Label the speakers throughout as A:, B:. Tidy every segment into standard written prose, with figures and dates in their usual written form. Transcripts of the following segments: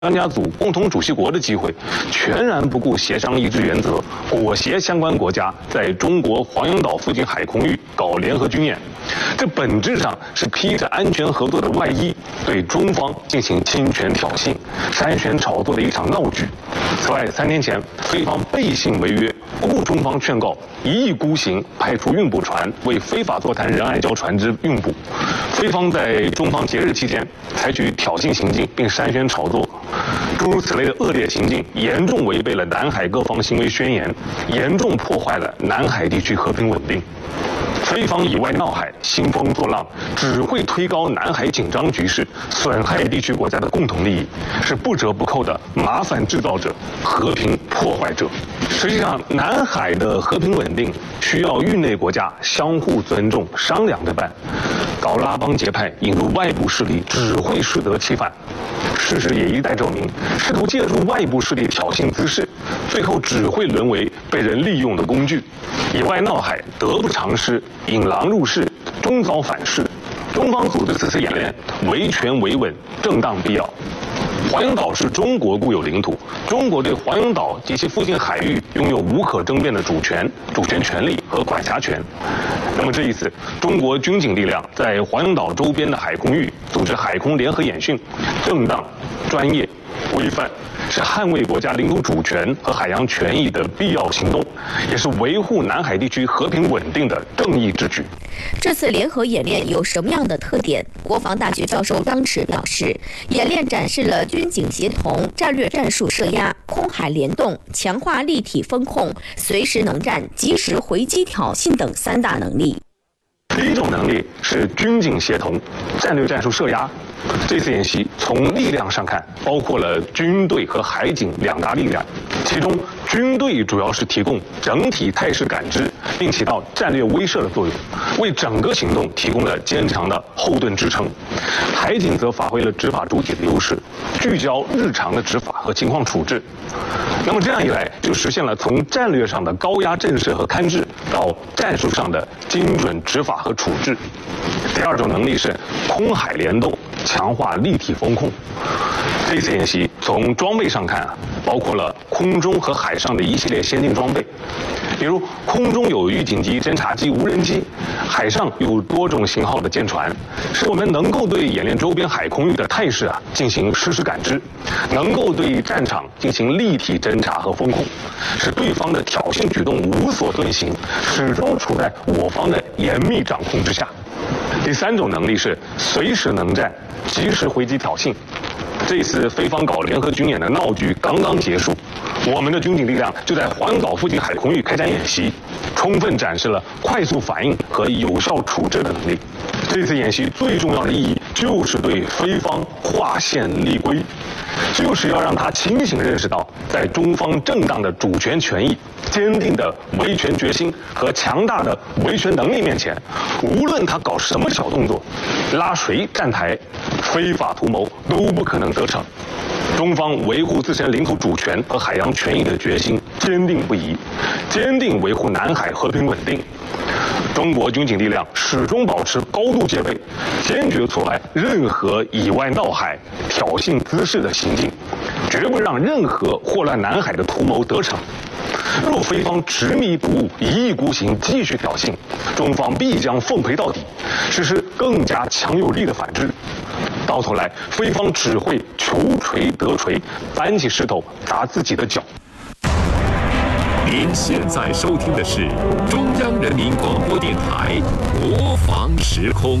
A: 张家组共同主席国的机会，全然不顾协商一致原则，裹挟相关国家在中国黄岩岛附近海空域搞联合军演。这本质上是披着安全合作的外衣，对中方进行侵权挑衅、筛选炒作的一场闹剧。此外，3天前，菲方背信违约，不顾中方劝告，一意孤行，派出运补船为非法坐滩仁爱礁船只运补。菲方在中方节日期间采取挑衅行径，并筛选炒作。诸如此类的恶劣行径，严重违背了南海各方行为宣言，严重破坏了南海地区和平稳定。菲方以外闹海，兴风作浪，只会推高南海紧张局势，损害地区国家的共同利益，是不折不扣的麻烦制造者、和平破坏者。实际上，南海的和平稳定需要域内国家相互尊重、商量着办。搞拉帮结派，引入外部势力，只会适得其反。事实也一再证明，试图借助外部势力挑衅滋事，最后只会沦为被人利用的工具。以外闹海，得不偿失，引狼入室，终遭反噬。中方组织此次演练，维权维稳，正当必要。黄岩岛是中国固有领土，中国对黄岩岛及其附近海域拥有无可争辩的主权权利和管辖权。那么这一次，中国军警力量在黄岩岛周边的海空域组织海空联合演训，正当、专业、规范，是捍卫国家领土主权和海洋权益的必要行动，也是维护南海地区和平稳定的正义之举。
B: 这次联合演练有什么样的特点？国防大学教授张弛表示，演练展示了军警协同、战略战术设压、空海联动、强化立体风控、随时能战、及时回击挑衅等3大能力。
A: 第一种能力是军警协同、战略战术设压。这次演习从力量上看，包括了军队和海警2大力量。其中，军队主要是提供整体态势感知，并起到战略威慑的作用，为整个行动提供了坚强的后盾支撑。海警则发挥了执法主体的优势，聚焦日常的执法和情况处置。那么这样一来，就实现了从战略上的高压震慑和勘制，到战术上的精准执法和处置。第二种能力是空海联动，强化立体风控。这次演习从装备上看包括了空中和海上的一系列先进装备，比如空中有预警机、侦察机、无人机，海上有多种型号的舰船，使我们能够对演练周边海空域的态势进行实时感知，能够对战场进行立体侦察和风控，使对方的挑衅举动无所遁形，始终处在我方的严密掌控之下。第3种能力是随时能战，及时回击挑衅。这次菲方搞联合军演的闹剧刚刚结束，我们的军警力量就在黄岩岛附近海空域开展演习，充分展示了快速反应和有效处置的能力。这次演习最重要的意义就是对菲方划线立规，就是要让他清醒认识到，在中方正当的主权权益、坚定的维权决心和强大的维权能力面前，无论他搞什么小动作，拉谁站台，非法图谋都不可能得逞。中方维护自身领土主权和海洋权益的决心坚定不移，坚定维护南海和平稳定。中国军警力量始终保持高度戒备，坚决挫败任何以外闹海、挑衅滋事的行径，绝不让任何祸乱南海的图谋得逞。若菲方执迷不悟、一意孤行，继续挑衅，中方必将奉陪到底，实施更加强有力的反制。到头来，菲方只会求锤得锤，搬起石头砸自己的脚。
C: 您现在收听的是中央人民广播电台国防时空。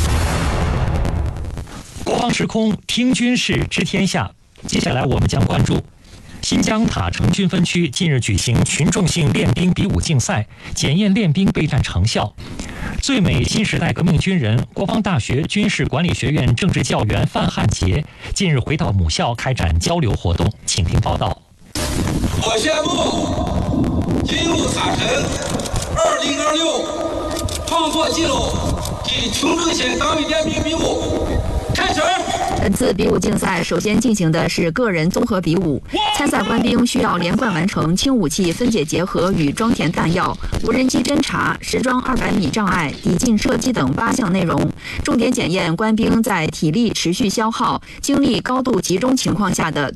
D: 国防时空，听军事知天下。接下来我们将关注新疆塔城军分区近日举行群众性练兵比武竞赛，检验练兵备战成效。最美新时代革命军人、国防大学军事管理学院政治教员范汉杰近日回到母校开展交流活动，请听报道。
E: 我宣布，进入塔城2026创作记录及群众性党卫练兵比武开始。
F: 本次比武竞赛首先进行的是个人综合比武，参赛官兵需要连贯完成轻武器分解结合与装填弹药、无人机侦察、实装200米障碍、抵近射击等8项内容，重点检验官兵在体力持续消耗、精力高度集中情况下的